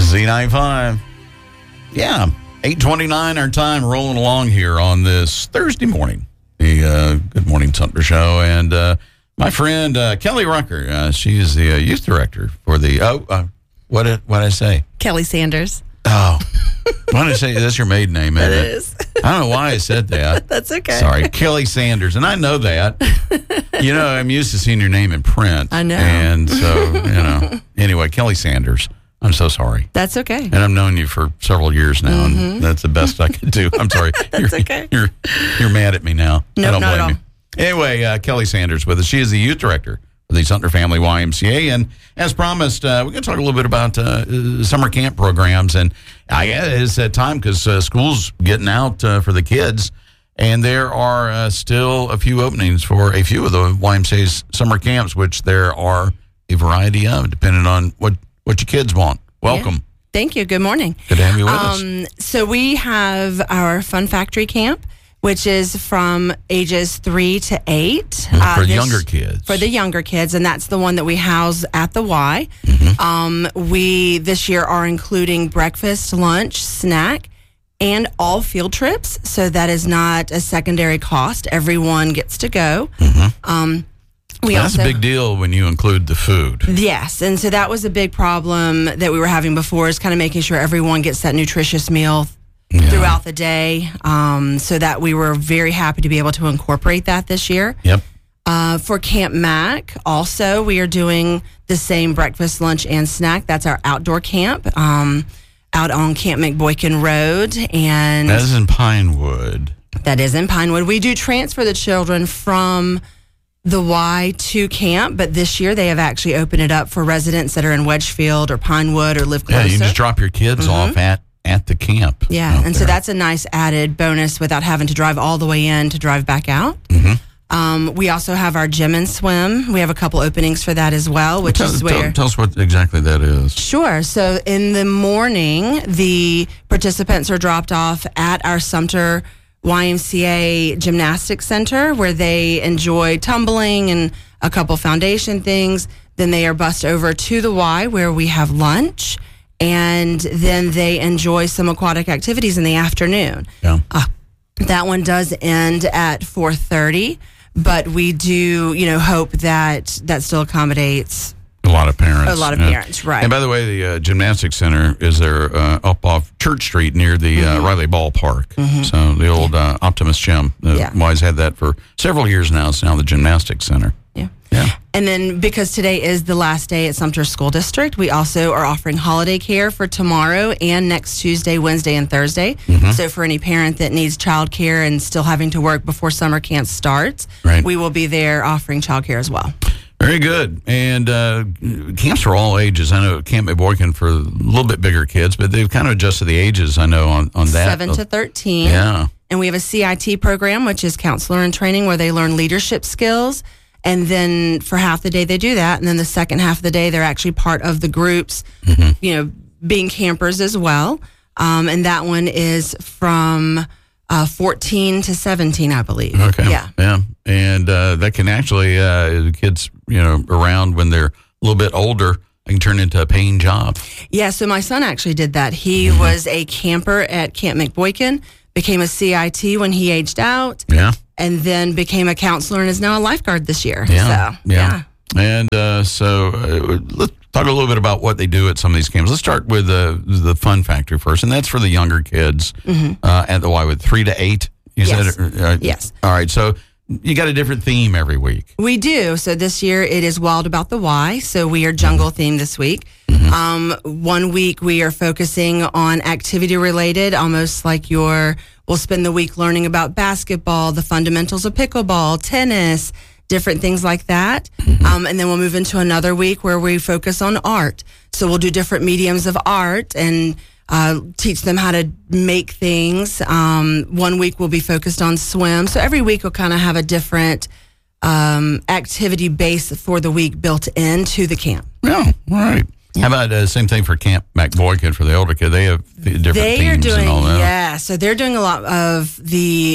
Z95. Yeah, 8:29 our time, rolling along here on this Thursday morning. The Good Morning Sumter Show. And my friend Kelly Rucker, she is the youth director for the, what did I say? Kelly Sanders. Oh, what did I say? That's your maiden name, isn't It it? is. I don't know why I said that. That's okay. Sorry, Kelly Sanders. And I know that. You know, I'm used to seeing your name in print. I know. And so, anyway, Kelly Sanders. I'm so sorry. That's okay. And I've known you for several years now, and that's the best I could do. I'm sorry. That's okay. You're mad at me now. No, I don't not blame at you. Anyway, Kelly Sanders with us. She is the youth director for the Sumter Family YMCA. And as promised, we're going to talk a little bit about summer camp programs. And I guess it's time because school's getting out for the kids. And there are still a few openings for a few of the YMCA's summer camps, which there are a variety of, depending on what your kids want. Welcome. Yeah. Thank you. Good morning. Good to have you with us. So we have our Fun Factory Camp, which is from ages 3 to 8. For younger kids. For the younger kids, and that's the one that we house at the Y. We, this year, are including breakfast, lunch, snack, and all field trips. So that is not a secondary cost. Everyone gets to go. That's a big deal when you include the food. Yes, and so that was a big problem that we were having before, is kind of making sure everyone gets that nutritious meal throughout the day, so that we were very happy to be able to incorporate that this year. Yep. For Camp Mac, also, we are doing the same breakfast, lunch, and snack. That's our outdoor camp out on Camp McBoykin Road. And that is in Pinewood. That is in Pinewood. We do transfer the children from the Y to camp, but this year they have actually opened it up for residents that are in Wedgefield or Pinewood or live closer. Yeah, you just drop your kids off at the camp. Yeah, and so that's a nice added bonus without having to drive all the way in to drive back out. We also have our gym and swim. We have a couple openings for that as well, which is where... Tell us what exactly that is. Sure. So in the morning, the participants are dropped off at our Sumter YMCA Gymnastics Center, where they enjoy tumbling and a couple foundation things. Then they are bussed over to the Y, where we have lunch, and then they enjoy some aquatic activities in the afternoon. Yeah. That one does end at 4:30, but we do, hope that still accommodates a lot of parents. A lot of parents, right. And by the way, the gymnastics center is there up off Church Street near the Riley Ballpark. So the old Optimus Gym. Y's had that for several years now. It's now the gymnastics center. Yeah. And then because today is the last day at Sumter School District, we also are offering holiday care for tomorrow and next Tuesday, Wednesday, and Thursday. So for any parent that needs child care and still having to work before summer camp starts, we will be there offering child care as well. Very good. And camps for all ages. I know Camp McBoykin for a little bit bigger kids, but they've kind of adjusted the ages, I know, on that. 7 to 13. Yeah. And we have a CIT program, which is counselor in training, where they learn leadership skills. And then for half the day they do that. And then the second half of the day, they're actually part of the groups, being campers as well. And that one is from 14 to 17, I believe. Okay. Yeah. And that can actually, the kids, around when they're a little bit older, it can turn into a paying job. Yeah. So my son actually did that. He was a camper at Camp McBoykin, became a CIT when he aged out. Yeah. And then became a counselor and is now a lifeguard this year. Yeah. So. And so let's talk a little bit about what they do at some of these camps. Let's start with the Fun Factory first, and that's for the younger kids at the Y with 3 to 8. You said? Yes. All right. So you got a different theme every week. We do. So this year it is Wild About the Y. So we are jungle themed this week. 1 week we are focusing on activity related, almost like we'll spend the week learning about basketball, the fundamentals of pickleball, tennis, different things like that. And then we'll move into another week where we focus on art. So we'll do different mediums of art and teach them how to make things. 1 week will be focused on swim. So every week will kind of have a different activity base for the week built into the camp. Yeah, right. How about same thing for Camp McBoykin for the older kid? They have different themes and all that. Yeah, so they're doing a lot of the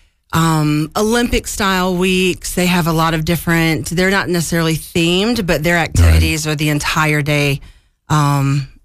Olympic style weeks. They have a lot of different. They're not necessarily themed, but their activities are the entire day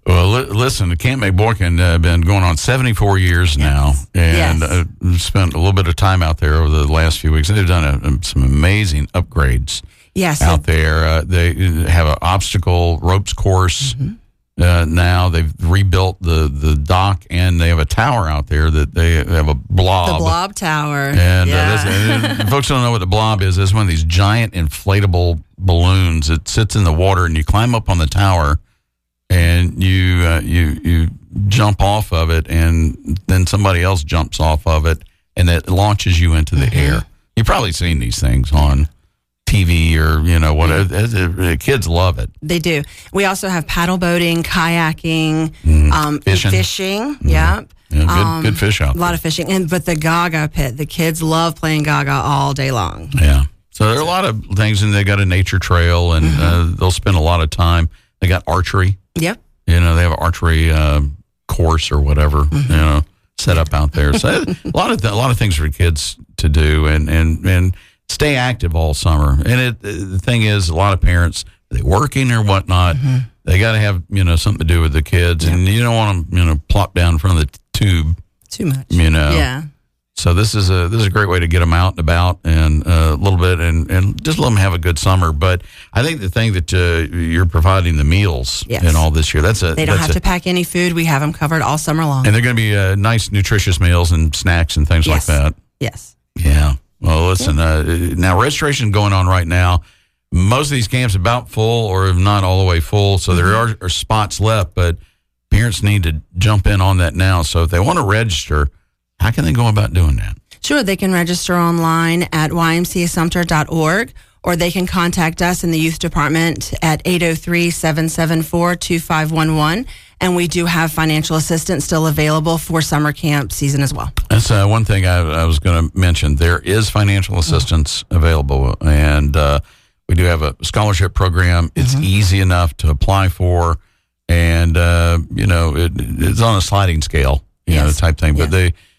Well, listen, the Camp McBoykin been going on 74 years now, and spent a little bit of time out there over the last few weeks. They've done some amazing upgrades out there. They have an obstacle ropes course now. They've rebuilt the dock, and they have a tower out there that they have a blob. The blob tower. And folks don't know what the blob is. It's one of these giant inflatable balloons that sits in the water, and you climb up on the tower, and you jump off of it, and then somebody else jumps off of it, and it launches you into the air. You've probably seen these things on TV or whatever. Kids love it. They do. We also have paddle boating, kayaking, fishing. Yep. Yeah, good fish out there. A lot of fishing, but the Gaga pit, the kids love playing Gaga all day long. Yeah. So there are a lot of things, and they got a nature trail, and they'll spend a lot of time. They got archery. Yep. They have an archery course or whatever, set up out there. So a lot of things for kids to do, and stay active all summer. And the thing is, a lot of parents, they working or whatnot, they got to have something to do with the kids, and you don't want them plop down in front of the tube too much. Yeah. So this is a great way to get them out and about and a little bit and just let them have a good summer. But I think the thing that you're providing the meals and all this year, they don't have to pack any food. We have them covered all summer long. And they're going to be nice, nutritious meals and snacks and things like that. Yes. Yeah. Well, listen, now registration going on right now. Most of these camps are about full or if not all the way full. So there are spots left, but parents need to jump in on that now. So if they want to register, how can they go about doing that? Sure, they can register online at ymcasumter.org, or they can contact us in the youth department at 803-774-2511. And we do have financial assistance still available for summer camp season as well. That's one thing I was going to mention. There is financial assistance available, and we do have a scholarship program. It's easy enough to apply for, and it's on a sliding scale, type thing. But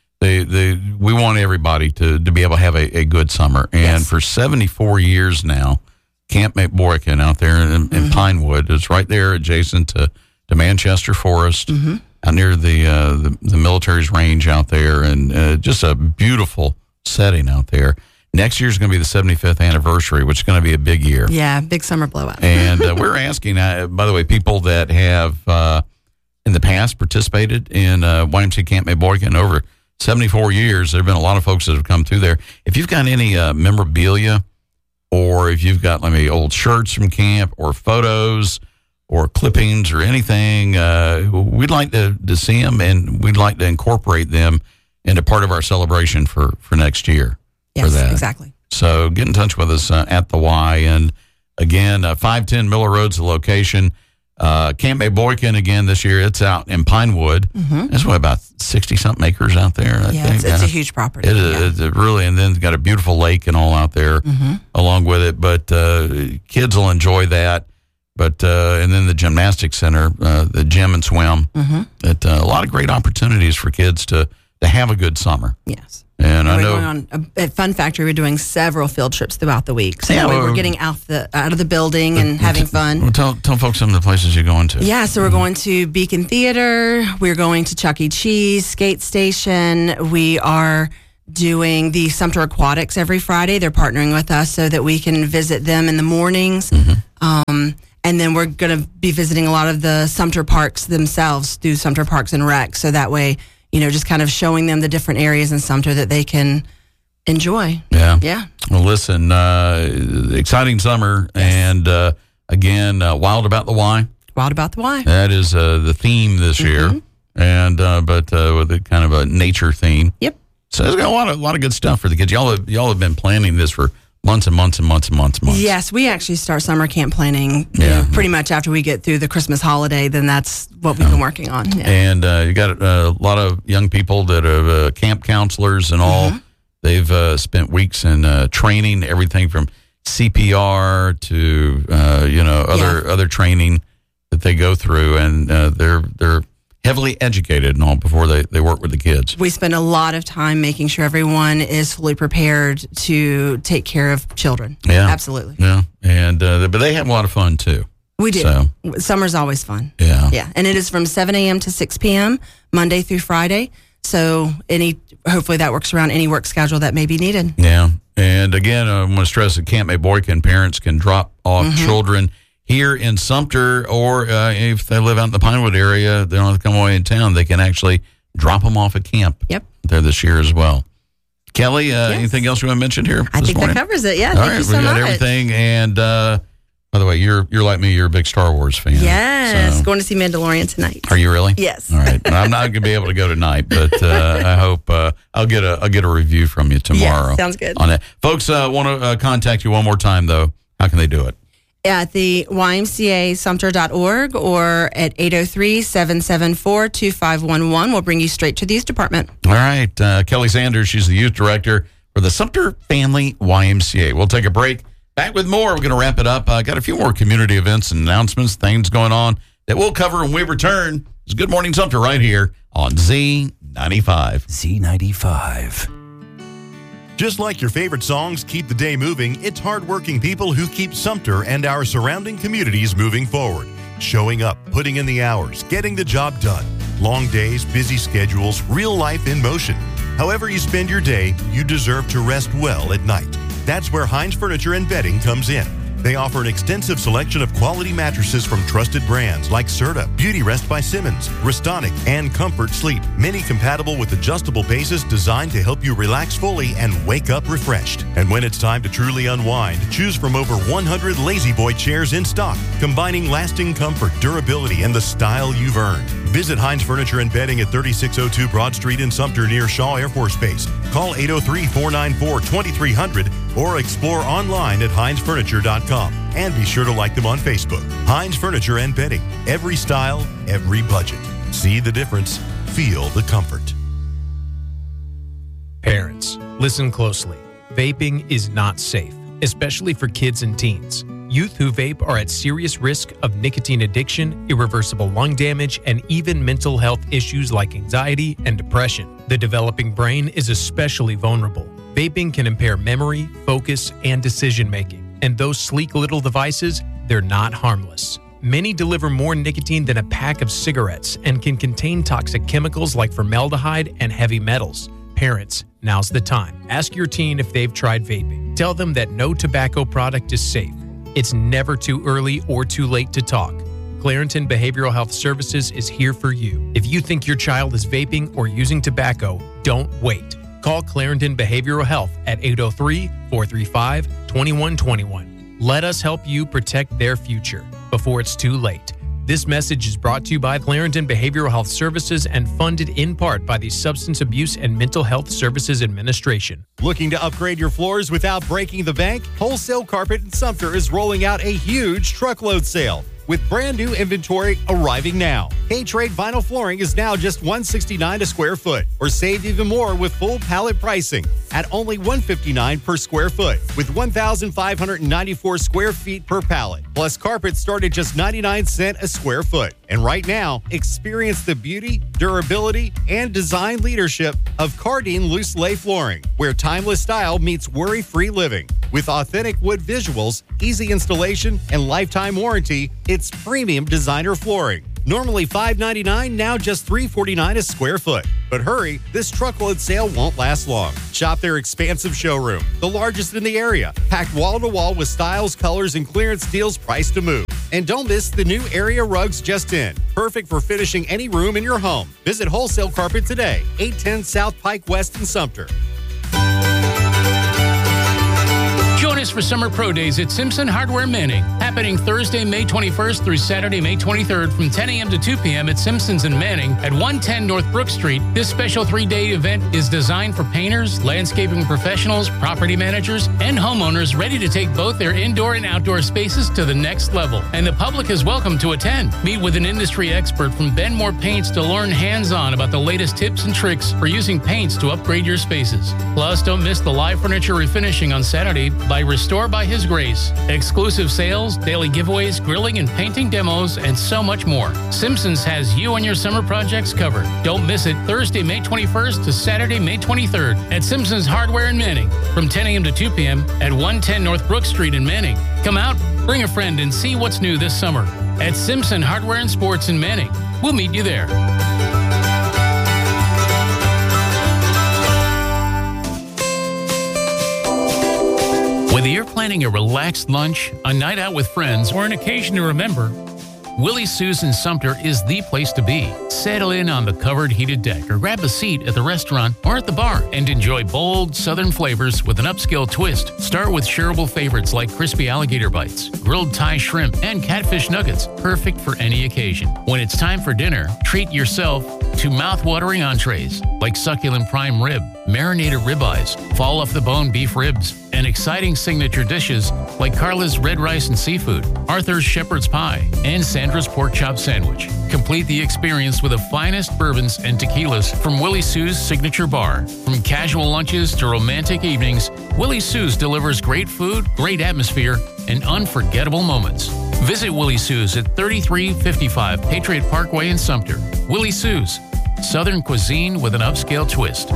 we want everybody to be able to have a good summer. And for 74 years now, Camp McBoykin out there in Pinewood is right there adjacent to Manchester Forest, out near the military's range out there, and just a beautiful setting out there. Next year's going to be the 75th anniversary, which is going to be a big year. Yeah, big summer blowout. And we're asking, by the way, people that have in the past participated in YMCA Camp McBoykin over 74 years. There have been a lot of folks that have come through there. If you've got any memorabilia, or if you've got maybe old shirts from camp or photos or clippings or anything, we'd like to see them, and we'd like to incorporate them into part of our celebration for next year. Yes, for that. Exactly. So get in touch with us at the Y. And again, 510 Miller Road's the location. Camp McBoykin again this year. It's out in Pinewood. It's about 60-something acres out there. I think. It's a huge property. It is really, and then it's got a beautiful lake and all out there along with it. But kids will enjoy that. But and then the gymnastics center, the gym and swim. A lot of great opportunities for kids to have a good summer. Yes. And I know going on at Fun Factory, we're doing several field trips throughout the week. So that way we're getting out of the building and having fun. Well, tell folks some of the places you're going to. Yeah, so we're going to Beacon Theater. We're going to Chuck E. Cheese, Skate Station. We are doing the Sumter Aquatics every Friday. They're partnering with us so that we can visit them in the mornings. And then we're going to be visiting a lot of the Sumter parks themselves through Sumter Parks and Rec. So that way, just kind of showing them the different areas in Sumter that they can enjoy. Yeah. Well, listen, exciting summer. Yes. And again, Wild About the Y. Wild About the Y. That is the theme this year. And but with a kind of a nature theme. Yep. So it's got a lot of good stuff for the kids. Y'all have been planning this for months and months and months and months and months. Yes, we actually start summer camp planning pretty much after we get through the Christmas holiday. Then that's what we've been working on. Yeah. And you got a lot of young people that are camp counselors and all. They've spent weeks in training, everything from CPR to other training that they go through, and they're heavily educated and all before they work with the kids. We spend a lot of time making sure everyone is fully prepared to take care of children. Yeah, absolutely. Yeah, and but they have a lot of fun too. We do. So, Summer's always fun. yeah. Yeah. And it is from 7 a.m. to 6 p.m., Monday through Friday. So hopefully that works around any work schedule that may be needed. Yeah. And again, I want to stress that Camp Boykin parents can drop off children here in Sumter, or if they live out in the Pinewood area, they don't have to come away in town. They can actually drop them off at camp. Yep. There this year as well. Kelly, anything else you want to mention here? I think morning? that covers it. Yeah. All Thank right, you so we got much. everything. And by the way, you're like me. You're a big Star Wars fan. Yes. So, Going to see Mandalorian tonight. are you really? Yes. All right. I'm not going to be able to go tonight, but I hope I'll get a review from you tomorrow. Yeah, sounds good. On it, folks. Want to contact you one more time though? How can they do it? At the YMCASumter.org or at 803-774-2511. We'll bring you straight to the youth department. All right. Kelly Sanders, she's the youth director for the Sumter Family YMCA. We'll take a break. Back with more. We're going to wrap it up. Got a few more community events and announcements, things going on that we'll cover when we return. It's Good Morning Sumter right here on Z95. Z95. Just like your favorite songs keep the day moving, it's hardworking people who keep Sumter and our surrounding communities moving forward. Showing up, putting in the hours, getting the job done. Long days, busy schedules, real life in motion. However you spend your day, you deserve to rest well at night. That's where Hines Furniture and Bedding comes in. They offer an extensive selection of quality mattresses from trusted brands like Serta, Beauty Rest by Simmons, Restonic, and Comfort Sleep. Many compatible with adjustable bases designed to help you relax fully and wake up refreshed. And when it's time to truly unwind, choose from over 100 Lazy Boy chairs in stock, combining lasting comfort, durability, and the style you've earned. Visit Hines Furniture and Bedding at 3602 Broad Street in Sumter near Shaw Air Force Base. Call 803-494-2300 or explore online at hinesfurniture.com. And be sure to like them on Facebook. Hines Furniture and Bedding. Every style, every budget. See the difference. Feel the comfort. Parents, listen closely. Vaping is not safe, especially for kids and teens. Youth who vape are at serious risk of nicotine addiction, irreversible lung damage, and even mental health issues like anxiety and depression. The developing brain is especially vulnerable. Vaping can impair memory, focus, and decision-making. And those sleek little devices, they're not harmless. Many deliver more nicotine than a pack of cigarettes and can contain toxic chemicals like formaldehyde and heavy metals. Parents, now's the time. Ask your teen if they've tried vaping. Tell them that no tobacco product is safe. It's never too early or too late to talk. Clarington Behavioral Health Services is here for you. If you think your child is vaping or using tobacco, don't wait. Call Clarington Behavioral Health at 803-435-2121. Let us help you protect their future before it's too late. This message is brought to you by Clarington Behavioral Health Services and funded in part by the Substance Abuse and Mental Health Services Administration. Looking to upgrade your floors without breaking the bank? Wholesale Carpet in Sumter is rolling out a huge truckload sale with brand new inventory arriving now. K-Trade vinyl flooring is now just $169 a square foot, or save even more with full pallet pricing at only $159 per square foot, with 1,594 square feet per pallet. Plus, carpet start at just 99 cents a square foot. And right now, experience the beauty, durability, and design leadership of Cardine Loose Lay Flooring, where timeless style meets worry-free living. With authentic wood visuals, easy installation, and lifetime warranty, it's premium designer flooring. Normally $5.99, now just $3.49 a square foot. But hurry, this truckload sale won't last long. Shop their expansive showroom, the largest in the area, packed wall to wall with styles, colors, and clearance deals priced to move. And don't miss the new area rugs just in. Perfect for finishing any room in your home. Visit Wholesale Carpet today, 810 South Pike West in Sumter. Join us for Summer Pro Days at Simpson Hardware Manning, happening Thursday, May 21st through Saturday, May 23rd from 10 a.m. to 2 p.m. at Simpson's in Manning at 110 North Brook Street. This special 3-day event is designed for painters, landscaping professionals, property managers, and homeowners ready to take both their indoor and outdoor spaces to the next level. And the public is welcome to attend. Meet with an industry expert from Benmore Paints to learn hands-on about the latest tips and tricks for using paints to upgrade your spaces. Plus, don't miss the live furniture refinishing on Saturday by Restore by His Grace. Exclusive sales, daily giveaways, grilling and painting demos, and so much more. Simpsons has you and your summer projects covered. Don't miss it Thursday, May 21st to Saturday, May 23rd at Simpsons Hardware in Manning from 10 a.m. to 2 p.m. at 110 North Brook Street in Manning. Come out, bring a friend, and see what's new this summer at Simpson Hardware and Sports in Manning. We'll meet you there. Whether you're planning a relaxed lunch, a night out with friends, or an occasion to remember, Willie Sue's in Sumter is the place to be. Settle in on the covered heated deck or grab a seat at the restaurant or at the bar and enjoy bold southern flavors with an upscale twist. Start with shareable favorites like crispy alligator bites, grilled Thai shrimp, and catfish nuggets, perfect for any occasion. When it's time for dinner, treat yourself to mouth-watering entrees like succulent prime rib, marinated ribeyes, fall-off-the-bone beef ribs, and exciting signature dishes like Carla's red rice and seafood, Arthur's shepherd's pie, and Sandra's pork chop sandwich. Complete the experience with the finest bourbons and tequilas from Willie Sue's signature bar. From casual lunches to romantic evenings, Willie Sue's delivers great food, great atmosphere, and unforgettable moments. Visit Willie Sue's at 3355 Patriot Parkway in Sumter. Willie Sue's, Southern cuisine with an upscale twist.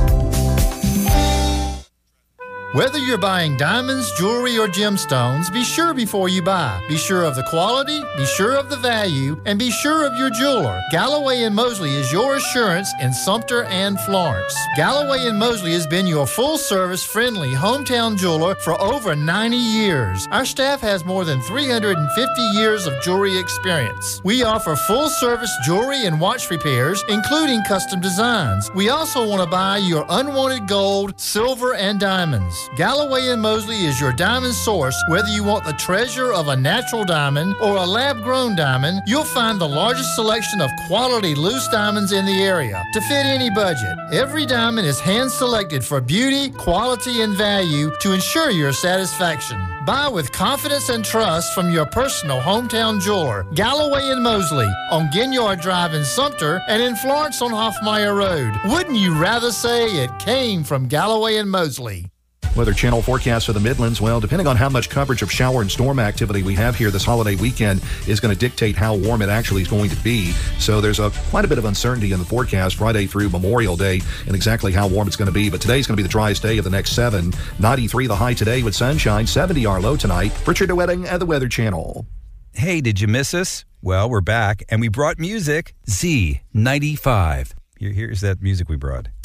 Whether you're buying diamonds, jewelry, or gemstones, be sure before you buy. Be sure of the quality, be sure of the value, and be sure of your jeweler. Galloway & Mosley is your assurance in Sumter and Florence. Galloway & Mosley has been your full-service, friendly hometown jeweler for over 90 years. Our staff has more than 350 years of jewelry experience. We offer full-service jewelry and watch repairs, including custom designs. We also want to buy your unwanted gold, silver, and diamonds. Galloway & Mosley is your diamond source. Whether you want the treasure of a natural diamond or a lab-grown diamond, you'll find the largest selection of quality loose diamonds in the area to fit any budget. Every diamond is hand-selected for beauty, quality, and value to ensure your satisfaction. Buy with confidence and trust from your personal hometown jeweler, Galloway & Mosley, on Ginyard Drive in Sumter and in Florence on Hoffmeyer Road. Wouldn't you rather say it came from Galloway & Mosley? Weather Channel forecast for the Midlands. Well, depending on how much coverage of shower and storm activity we have here this holiday weekend is going to dictate how warm it actually is going to be. So there's quite a bit of uncertainty in the forecast Friday through Memorial Day and exactly how warm it's going to be. But today's going to be the driest day of the next 7. 93 the high today with sunshine, 70 our low tonight. Richard DeWetting at the Weather Channel. Hey, did you miss us? Well, we're back, and we brought music. Z95. Here's that music we brought.